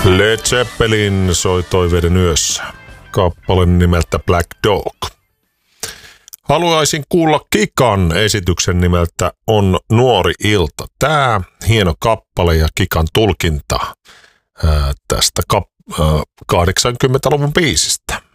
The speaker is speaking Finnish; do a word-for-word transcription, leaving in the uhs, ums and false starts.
Led Zeppelin soi Toiveiden yössä. Kappale nimeltä Black Dog. Haluaisin kuulla Kikan esityksen nimeltä On nuori ilta. Tää hieno kappale ja Kikan tulkinta ää, tästä kap- ää, kahdeksankymmentäluvun biisistä.